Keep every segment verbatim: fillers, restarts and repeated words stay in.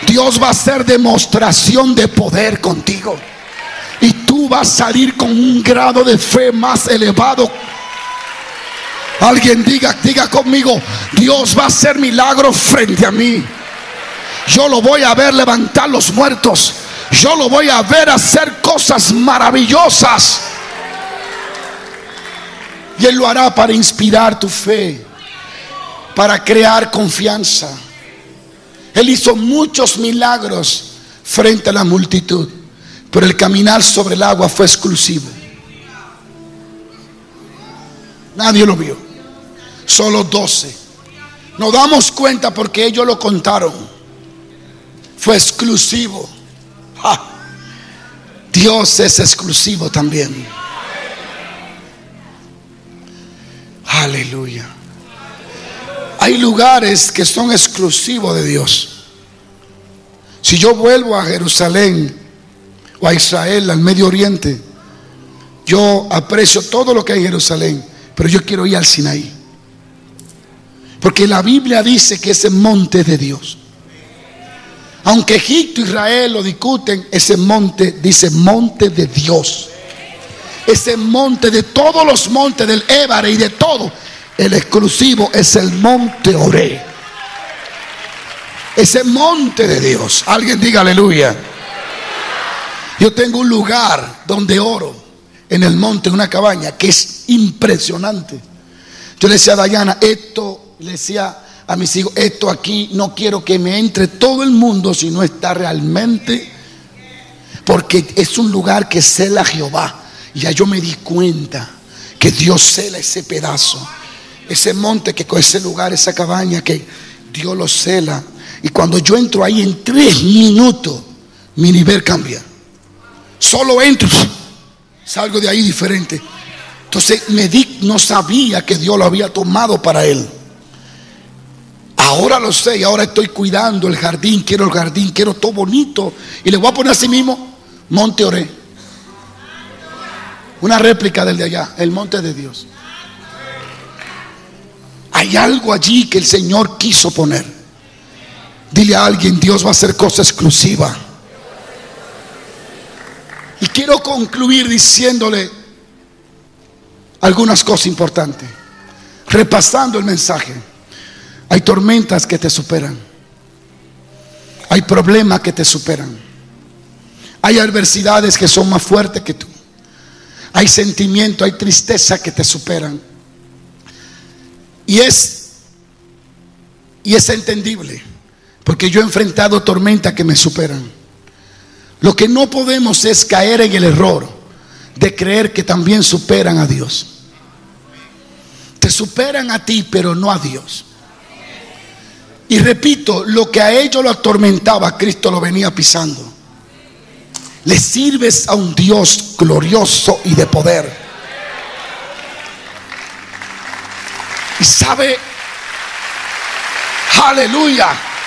Dios va a hacer demostración de poder contigo. Y tú vas a salir con un grado de fe más elevado. Alguien diga, diga conmigo: Dios va a hacer milagros frente a mí. Yo lo voy a ver levantar los muertos. Yo lo voy a ver hacer cosas maravillosas. Y Él lo hará para inspirar tu fe, para crear confianza. Él hizo muchos milagros frente a la multitud, pero el caminar sobre el agua fue exclusivo. Nadie lo vio, solo doce. Nos damos cuenta porque ellos lo contaron. Fue exclusivo. ¡Ja! Dios es exclusivo también. Aleluya. Hay lugares que son exclusivos de Dios. Si yo vuelvo a Jerusalén o a Israel, al Medio Oriente, yo aprecio todo lo que hay en Jerusalén, pero yo quiero ir al Sinaí, porque la Biblia dice que ese monte es de Dios. Aunque Egipto e Israel lo discuten, ese monte dice monte de Dios. Ese monte, de todos los montes del Ébare y de todo, el exclusivo es el monte Oré. Ese monte de Dios. Alguien diga aleluya. Yo tengo un lugar donde oro, en el monte, en una cabaña, que es impresionante. Yo le decía a Dayana, esto, le decía a mis hijos, esto aquí no quiero que me entre todo el mundo si no está realmente, porque es un lugar que cela Jehová. Y ya yo me di cuenta que Dios cela ese pedazo, ese monte, que con ese lugar, esa cabaña, que Dios lo cela. Y cuando yo entro ahí, en tres minutos mi nivel cambia. Solo entro, salgo de ahí diferente. Entonces me di, no sabía que Dios lo había tomado para él. Ahora lo sé, y ahora estoy cuidando el jardín. Quiero el jardín, quiero todo bonito. Y le voy a poner así mismo, Monte Oré. Una réplica del de allá, el monte de Dios. Hay algo allí que el Señor quiso poner. Dile a alguien, Dios va a hacer cosa exclusiva. Y quiero concluir diciéndole algunas cosas importantes, repasando el mensaje. Hay tormentas que te superan. Hay problemas que te superan. Hay adversidades que son más fuertes que tú. Hay sentimientos, hay tristeza que te superan. Y es Y es entendible, porque yo he enfrentado tormentas que me superan. Lo que no podemos es caer en el error de creer que también superan a Dios. Te superan a ti, pero no a Dios. Y repito, lo que a ellos lo atormentaba, Cristo lo venía pisando. Le sirves a un Dios glorioso y de poder. Y sabe, aleluya,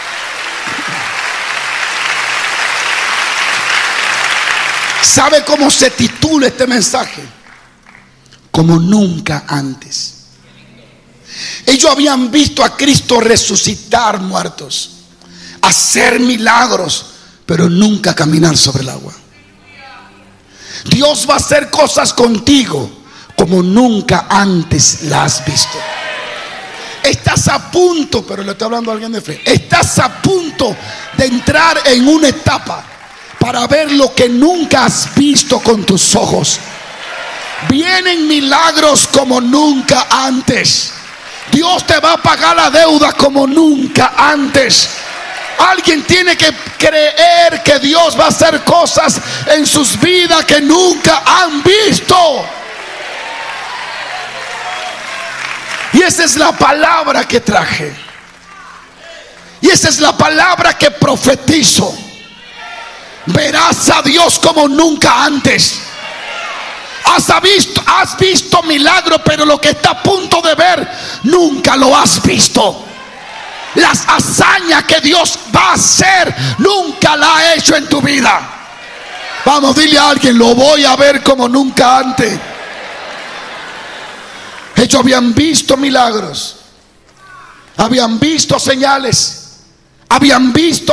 ¿sabe cómo se titula este mensaje? Como nunca antes. Ellos habían visto a Cristo resucitar muertos, hacer milagros, pero nunca caminar sobre el agua. Dios va a hacer cosas contigo como nunca antes la has visto. Estás a punto, pero le estoy hablando a alguien de fe, estás a punto de entrar en una etapa para ver lo que nunca has visto con tus ojos. Vienen milagros como nunca antes. Dios te va a pagar la deuda como nunca antes. Alguien tiene que creer que Dios va a hacer cosas en sus vidas que nunca han visto. Y esa es la palabra que traje. Y esa es la palabra que profetizo. Verás a Dios como nunca antes. Has visto, has visto milagros, pero lo que está a punto de ver nunca lo has visto. Las hazañas que Dios va a hacer nunca la ha hecho en tu vida. Vamos, dile a alguien, lo voy a ver como nunca antes. Ellos habían visto milagros, habían visto señales, habían visto